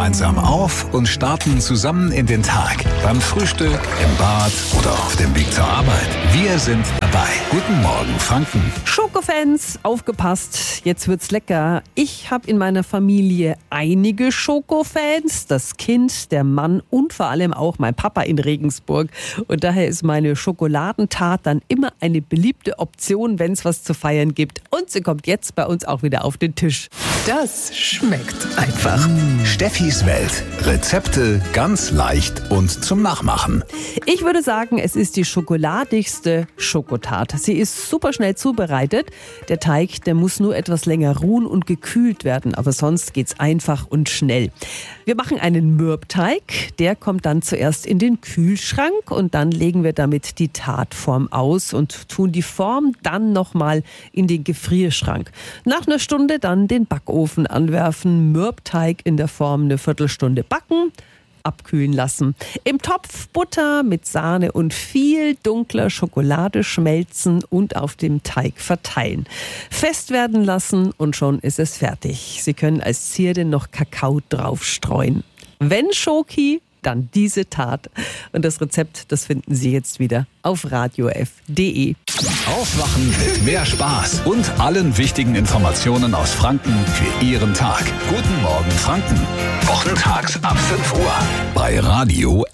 gemeinsam auf und starten zusammen in den Tag. Beim Frühstück, im Bad oder auf dem Weg zur Arbeit. Wir sind dabei. Guten Morgen, Franken. Schokofans, aufgepasst, jetzt wird's lecker. Ich habe in meiner Familie einige Schokofans, das Kind, der Mann und vor allem auch mein Papa in Regensburg. Und daher ist meine Schokoladentat dann immer eine beliebte Option, wenn es was zu feiern gibt. Und sie kommt jetzt bei uns auch wieder auf den Tisch. Das schmeckt einfach. Steffis Welt. Rezepte ganz leicht und zum Nachmachen. Ich würde sagen, es ist die schokoladigste Schokotat. Sie ist super schnell zubereitet. Der Teig, der muss nur etwas länger ruhen und gekühlt werden, aber sonst geht's einfach und schnell. Wir machen einen Mürbteig, der kommt dann zuerst in den Kühlschrank und dann legen wir damit die Tatform aus und tun die Form dann nochmal in den Gefrierschrank. Nach einer Stunde dann den Backofen anwerfen, Mürbteig in der Form eine Viertelstunde backen, abkühlen lassen. Im Topf Butter mit Sahne und viel dunkler Schokolade schmelzen und auf dem Teig verteilen. Fest werden lassen und schon ist es fertig. Sie können als Zierde noch Kakao draufstreuen. Wenn Schoki, dann diese Tat. Und das Rezept, das finden Sie jetzt wieder auf radiof.de. Aufwachen mit mehr Spaß und allen wichtigen Informationen aus Franken für Ihren Tag. Guten Morgen, Franken. Wochentags ab 5 Uhr bei Radio